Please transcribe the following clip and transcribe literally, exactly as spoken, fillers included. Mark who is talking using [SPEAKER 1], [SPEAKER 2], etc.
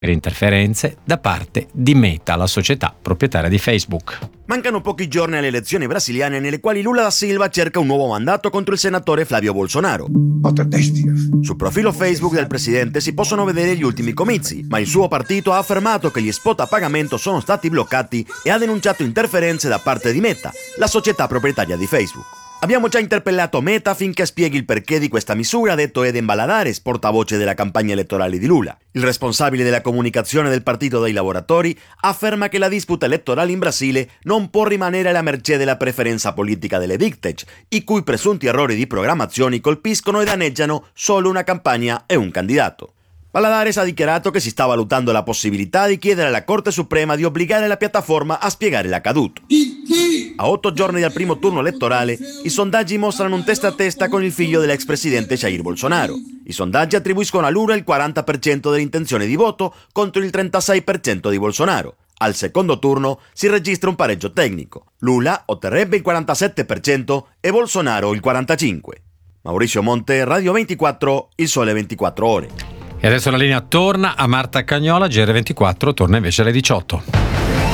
[SPEAKER 1] per interferenze da parte di Meta, la società proprietaria di Facebook.
[SPEAKER 2] Mancano pochi giorni alle elezioni brasiliane nelle quali Lula da Silva cerca un nuovo mandato contro il senatore Flavio Bolsonaro. Sul profilo Facebook del presidente si possono vedere gli ultimi comizi, ma il suo partito ha affermato che gli spot a pagamento sono stati bloccati e ha denunciato interferenze da parte di Meta, la società proprietaria di Facebook. Abbiamo già interpellato Meta affinché spieghi il perché di questa misura, ha detto Eden Valladares, portavoce della campagna elettorale di Lula. Il responsabile della comunicazione del Partito dei Lavoratori afferma che la disputa elettorale in Brasile non può rimanere alla mercé della preferenza politica delle big tech, i cui presunti errori di programmazione colpiscono e danneggiano solo una campagna e un candidato. Valladares ha dichiarato che si sta valutando la possibilità di chiedere alla Corte Suprema di obbligare la piattaforma a spiegare l'accaduto. A otto giorni dal primo turno elettorale, i sondaggi mostrano un testa a testa con il figlio dell'ex presidente Jair Bolsonaro. I sondaggi attribuiscono a Lula il quaranta per cento dell'intenzione di voto contro il trentasei per cento di Bolsonaro. Al secondo turno si registra un pareggio tecnico. Lula otterrebbe il quarantasette per cento e Bolsonaro il quarantacinque per cento. Maurizio Monte, Radio ventiquattro, Il Sole ventiquattro Ore.
[SPEAKER 1] E adesso la linea torna a Marta Cagnola, G R ventiquattro torna invece alle diciotto.